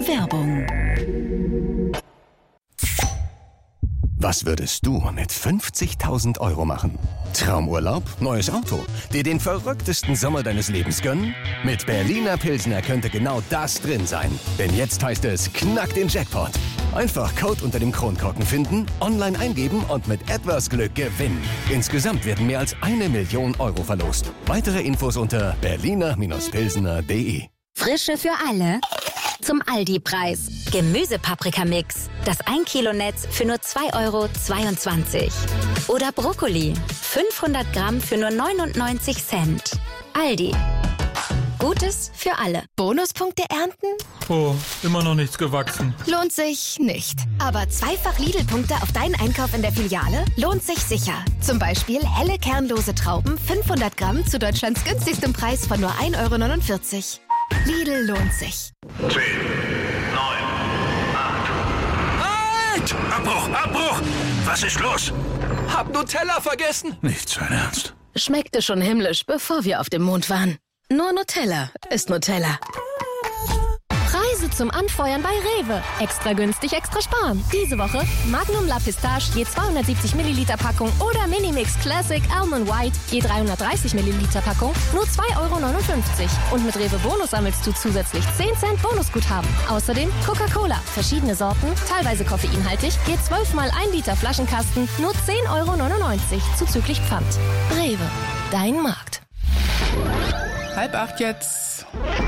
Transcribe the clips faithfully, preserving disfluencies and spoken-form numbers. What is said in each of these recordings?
Werbung. Was würdest du mit fünfzigtausend Euro machen? Traumurlaub? Neues Auto? Dir den verrücktesten Sommer deines Lebens gönnen? Mit Berliner Pilsner könnte genau das drin sein. Denn jetzt heißt es, knack den Jackpot. Einfach Code unter dem Kronkorken finden, online eingeben und mit etwas Glück gewinnen. Insgesamt werden mehr als eine Million Euro verlost. Weitere Infos unter berliner Pilsner punkt de. Frische für alle? Zum Aldi-Preis. Gemüsepaprikamix. Das ein Kilo Netz für nur zwei Euro zweiundzwanzig. Oder Brokkoli. fünfhundert Gramm für nur neunundneunzig Cent. Aldi. Gutes für alle. Bonuspunkte ernten? Oh, immer noch nichts gewachsen. Lohnt sich nicht. Aber zweifach Lidl-Punkte auf deinen Einkauf in der Filiale lohnt sich sicher. Zum Beispiel helle kernlose Trauben, fünfhundert Gramm zu Deutschlands günstigstem Preis von nur ein Euro neunundvierzig. Lidl lohnt sich. zehn, neun, acht. Halt! Abbruch, Abbruch! Was ist los? Hab Nutella vergessen. Nicht sein Ernst. Schmeckte schon himmlisch, bevor wir auf dem Mond waren. Nur Nutella ist Nutella. Preise zum Anfeuern bei Rewe. Extra günstig, extra sparen. Diese Woche Magnum La Pistache je zweihundertsiebzig Milliliter Packung oder Minimix Classic Almond White je dreihundertdreißig Milliliter Packung nur zwei Euro neunundfünfzig. Und mit Rewe Bonus sammelst du zusätzlich zehn Cent Bonusguthaben. Außerdem Coca-Cola. Verschiedene Sorten, teilweise koffeinhaltig, je zwölf mal ein Liter Flaschenkasten nur zehn Euro neunundneunzig zuzüglich Pfand. Rewe. Dein Markt. Halb acht jetzt.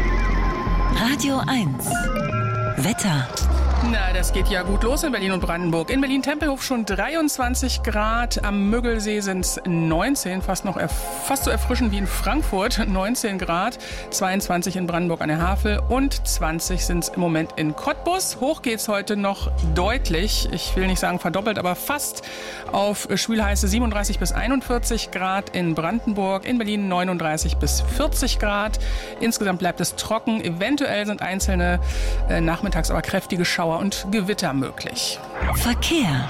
Radio eins. Wetter. Na, das geht ja gut los in Berlin und Brandenburg. In Berlin-Tempelhof schon dreiundzwanzig Grad, am Müggelsee sind es neunzehn, fast noch erf- fast so erfrischend wie in Frankfurt, neunzehn Grad, zweiundzwanzig in Brandenburg an der Havel und zwanzig sind es im Moment in Cottbus. Hoch geht's heute noch deutlich, ich will nicht sagen verdoppelt, aber fast auf schwülheiße siebenunddreißig bis einundvierzig Grad in Brandenburg, in Berlin neununddreißig bis vierzig Grad. Insgesamt bleibt es trocken, eventuell sind einzelne äh, nachmittags aber kräftige Schauer und Gewitter möglich. Verkehr.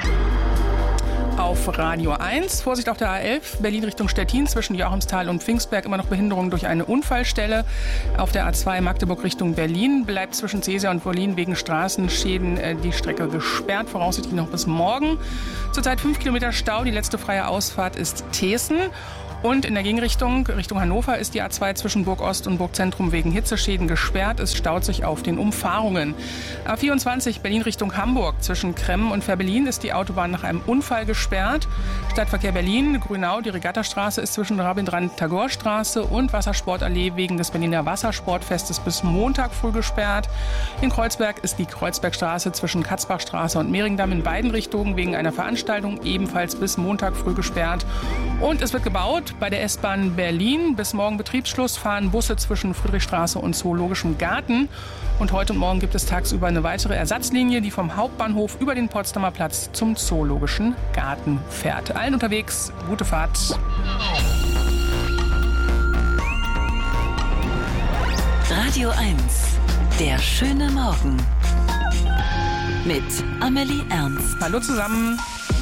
Auf Radio eins, Vorsicht auf der A elf, Berlin Richtung Stettin, zwischen Joachimsthal und Pfingstberg immer noch Behinderung durch eine Unfallstelle. Auf der A zwei Magdeburg Richtung Berlin bleibt zwischen Seesia und Wollin wegen Straßenschäden äh, die Strecke gesperrt, voraussichtlich noch bis morgen. Zurzeit fünf Kilometer Stau, die letzte freie Ausfahrt ist Thesen. Und in der Gegenrichtung, Richtung Hannover, ist die A zwei zwischen Burg Ost und Burg Zentrum wegen Hitzeschäden gesperrt. Es staut sich auf den Umfahrungen. A vierundzwanzig, Berlin Richtung Hamburg. Zwischen Kremmen und Ferbelin ist die Autobahn nach einem Unfall gesperrt. Stadtverkehr Berlin, Grünau, die Regattastraße ist zwischen Rabindranath-Tagore-Straße und Wassersportallee wegen des Berliner Wassersportfestes bis Montag früh gesperrt. In Kreuzberg ist die Kreuzbergstraße zwischen Katzbachstraße und Mehringdamm in beiden Richtungen wegen einer Veranstaltung ebenfalls bis Montag früh gesperrt. Und es wird gebaut. Bei der S-Bahn Berlin bis morgen Betriebsschluss fahren Busse zwischen Friedrichstraße und Zoologischem Garten. Und heute und morgen gibt es tagsüber eine weitere Ersatzlinie, die vom Hauptbahnhof über den Potsdamer Platz zum Zoologischen Garten fährt. Allen unterwegs, gute Fahrt. Radio eins. Der schöne Morgen. Mit Amelie Ernst. Hallo zusammen.